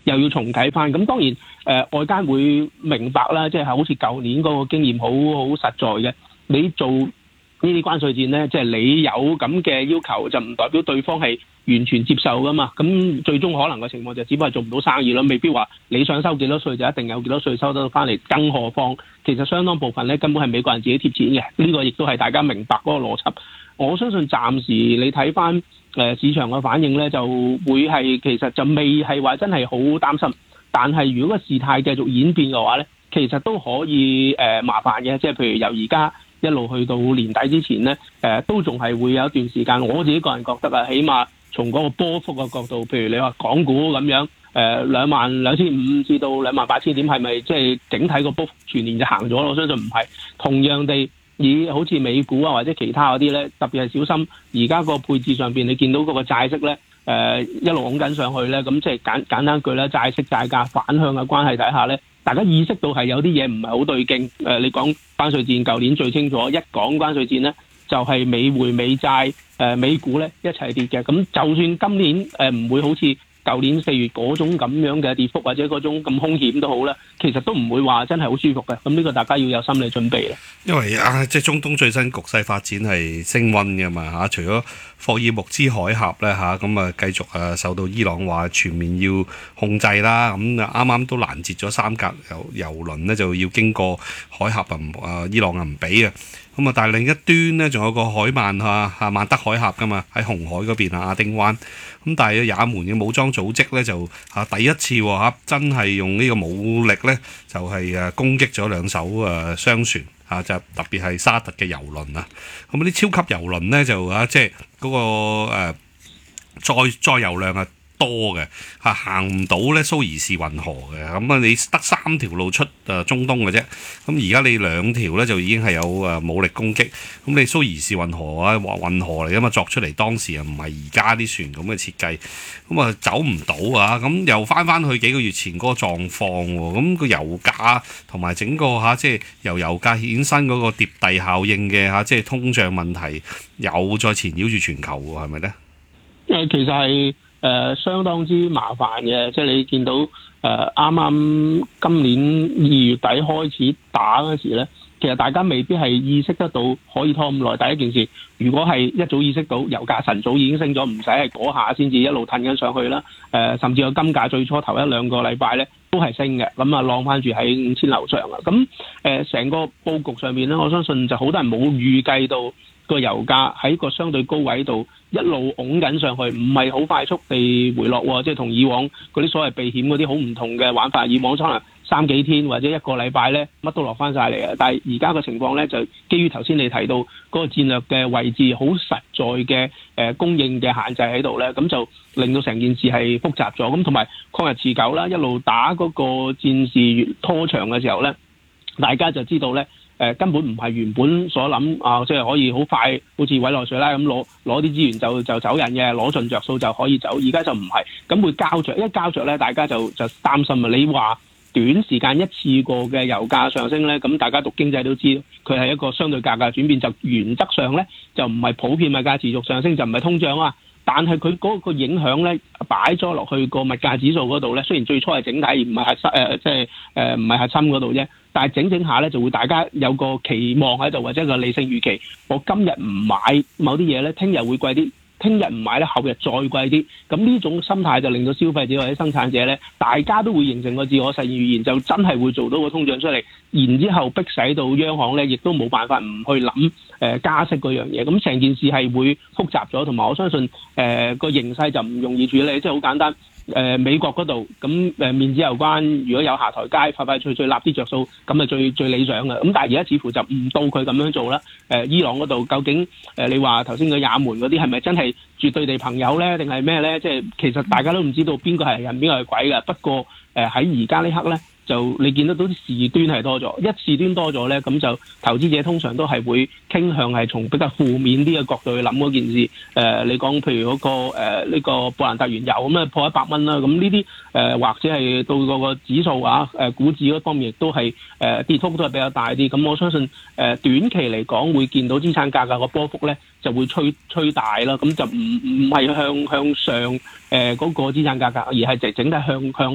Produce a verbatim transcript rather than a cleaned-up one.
又要重啟翻。咁當然誒、呃、外間會明白啦，即係好似舊年嗰個經驗好好實在嘅，你做呢啲關稅戰呢，即係你有咁嘅要求，就唔代表對方係完全接受噶嘛。咁最終可能嘅情況就只不過係做唔到生意咯，未必話你想收幾多稅就一定有幾多稅收得翻嚟。更何況其實相當部分呢，根本係美國人自己貼錢嘅，呢個亦都係大家明白嗰個邏輯。我相信暫時你睇翻誒市場嘅反應呢，就會係其實就未係話真係好擔心。但係如果個事態繼續演變嘅話呢，其實都可以誒、呃、麻煩嘅，即係譬如由而家一路去到年底之前呢，誒、呃、都仲係會有一段時間。我自己個人覺得啊，起碼從嗰個波幅嘅角度，譬如你話港股咁樣，誒兩萬兩千五至到兩萬八千點，係咪即係整體個波幅全年就行咗？我相信唔係。同樣地，以好似美股啊或者其他嗰啲咧，特別係小心而家個配置上邊，你見到嗰個債息咧，誒、呃、一路拱緊上去咧，咁即係簡簡單句咧，債息債價反向嘅關係底下咧，大家意識到係有啲嘢唔係好對勁。誒、呃，你講關稅戰，舊年最清楚，一講關稅戰咧，就係、是、美匯美債誒、呃、美股咧一齊跌嘅。咁就算今年誒唔、呃、會好似舊年四月嗰種咁樣嘅跌幅或者嗰種咁兇險都好啦，其實都唔會話真係好舒服嘅。咁呢個大家要有心理準備啦。 因為啊，即係中東最新局勢發展係升溫嘅嘛嚇，除咗霍爾木茲海峽咧嚇，咁啊繼續啊受到伊朗話全面要控制啦，咁啊啱啱都攔截咗三架油油輪咧，就要經過海峽啊，伊朗啊唔俾啊。咁啊，但係另一端咧，仲有個海曼嚇嚇曼德海峽噶嘛，喺紅海嗰邊啊，亞丁灣。咁但係也門嘅武裝組織咧就嚇第一次喎嚇，真係用呢個武力咧，就係誒攻擊咗兩艘誒商船嚇，就特別係沙特嘅油輪啊。咁啲超級油輪咧就啊，即係嗰個誒載載油量啊多嘅嚇，行唔到咧蘇伊士運河嘅，咁啊你得三條路出誒中東嘅啫，咁而家你兩條咧就已經係有誒武力攻擊，咁你蘇伊士運河啊運河嚟噶嘛，作出嚟當時啊唔係而家啲船咁嘅設計，咁啊走唔到啊，咁又翻翻去幾個月前嗰個狀況喎，咁個油價同埋整個嚇即係由油價衍生嗰個疊遞效應嘅嚇，即係通脹問題又再纏繞住全球喎，係咪咧？ 誒，其實係。誒、呃、相當之麻煩嘅，即係你見到誒啱啱今年二月底開始打嗰時咧，其實大家未必係意識得到可以拖咁耐。第一件事，如果係一早意識到油價晨早已經升咗，唔使係嗰下先至一路褪緊上去啦。誒、呃，甚至有金價最初頭一兩個禮拜咧都係升嘅，咁啊浪翻住喺五千樓上啊。咁誒成個佈局上面咧，我相信就好多人冇預計到個油價喺個相對高位度一路拱緊上去，唔係好快速地回落喎，即係同以往嗰啲所謂避險嗰啲好唔同嘅玩法。以往可能三幾天或者一個禮拜咧，乜都落翻晒嚟啊！但係而家個情況咧，就基於頭先你提到嗰個戰略嘅位置好實在嘅誒供應嘅限制喺度咧，咁就令到成件事係複雜咗。咁同埋抗日持久啦，一路打嗰個戰事越拖長嘅時候咧，大家就知道咧。誒、呃、根本唔係原本所諗啊，即係可以好快，好似委內瑞拉咁攞攞啲資源就就走人嘅，攞盡着數就可以走。而家就唔係，咁會膠着，一膠着咧，大家就就擔心啊！你話短時間一次過嘅油價上升咧，咁大家讀經濟都知道，佢係一個相對價格轉變，就原則上咧就唔係普遍物價持續上升，就唔係通脹啊。但係佢嗰個影響咧擺咗落去個物價指數嗰度咧，雖然最初係整體而唔係核心誒，即係誒唔係核心嗰度啫。但係整整下咧，就會大家有個期望喺度，或者個理性預期。我今日唔買某啲嘢咧，聽日會貴啲；聽日唔買咧，後日再貴啲。咁呢種心態就令到消費者或者生產者咧，大家都會形成個自我實現預言，就真係會做到個通脹出嚟。然之後逼使到央行咧，亦都冇辦法唔去諗誒、呃、加息嗰樣嘢。咁成件事係會複雜咗，同埋我相信誒個、呃、形勢就唔容易處理，即係好簡單。誒、呃、美國嗰度咁誒面子有關，如果有下台階，快快脆脆立啲着數，咁啊最最理想嘅。咁但係而家似乎就唔到佢咁樣做啦。誒、呃、伊朗嗰度究竟誒、呃、你話頭先個也門嗰啲係咪真係絕對地朋友咧，定係咩咧？即係其實大家都唔知道邊個係人，邊個係鬼嘅。不過誒喺而家呢刻咧，就你見得到啲事端係多咗，一事端多咗咧，咁就投資者通常都係會傾向係從比較負面啲嘅角度去諗嗰件事。誒、呃，你講譬如嗰、那個呢、呃這個布蘭特原油咁啊破一百蚊啦，咁呢啲誒或者係到嗰個指數啊誒股指嗰方面亦都係誒、呃、跌幅都係比較大啲。咁我相信誒、呃、短期嚟講會見到資產價格個波幅咧就會吹吹大啦，咁就唔唔係向向上誒嗰、呃那個資產價格，而係整整體向向